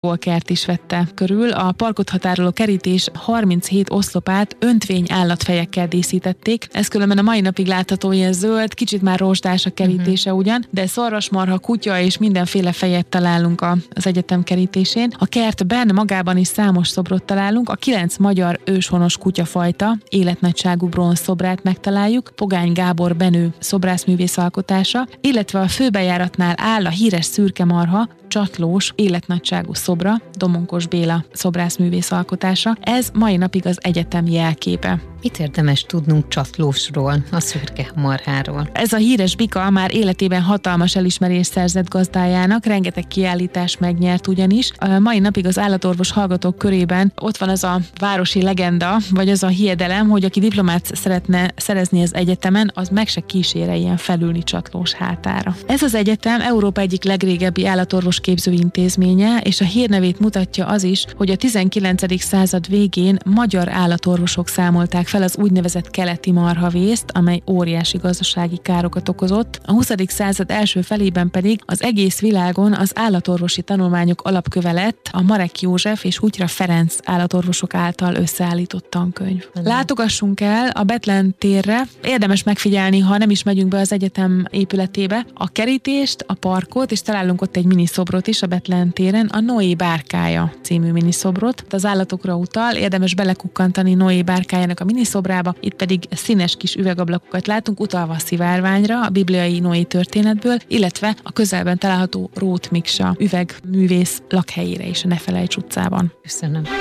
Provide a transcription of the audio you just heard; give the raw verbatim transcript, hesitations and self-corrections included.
kert is vette körül. A parkot határoló kerítés harminchét oszlopát öntvény állatfejekkel díszítették. Ez különben a mai napig látható, ilyen zöld, kicsit már rozsdás a kerítése uh-huh. ugyan, de szarvasmarha, kutya és mindenféle fejet találunk a, az egyetem kerítésén. A kertben magában is számos szobrot találunk. A kilenc magyar őshonos kutyafajta életnagyságú bronzszobrát megtaláljuk, Pogány Gábor Benő szobrászművész alkotása, illetve a főbejáratnál áll a híres szürke marha, csatlós életnagyságú szobra, Domonkos Béla szobrászművész alkotása. Ez mai napig az egyetem jelképe. Mit érdemes tudnunk Csatlósról, a szürke marháról? Ez a híres bika már életében hatalmas elismerést szerzett gazdájának, rengeteg kiállítást megnyert ugyanis. A mai napig az állatorvos hallgatók körében ott van az a városi legenda, vagy az a hiedelem, hogy aki diplomát szeretne szerezni az egyetemen, az meg se kísére ilyen felülni Csatlós hátára. Ez az egyetem Európa egyik legrégebbi állatorvos képző intézménye, és a hírnevét mutatja az is, hogy a tizenkilencedik század végén magyar állatorvosok számolták fel az úgynevezett keleti marhavészt, amely óriási gazdasági károkat okozott. A huszadik század első felében pedig az egész világon az állatorvosi tanulmányok alapköve lett a Marek József és Hutyra Ferenc állatorvosok által összeállított tankönyv. Látogassunk el a Bethlen térre, érdemes megfigyelni, ha nem is megyünk be az egyetem épületébe, a kerítést, a parkot, és találunk ott egy miniszobrot is a Bethlen téren, a Noé bárkája című miniszobrot. Az állatokra utal, érdemes belekukkantani Noé bárkájának a szobrába, itt pedig színes kis üvegablakokat látunk, utalva a szivárványra, a bibliai Noé történetből, illetve a közelben található Róth Miksa üvegművész lakhelyére is a Nefelejts utcában. Köszönöm.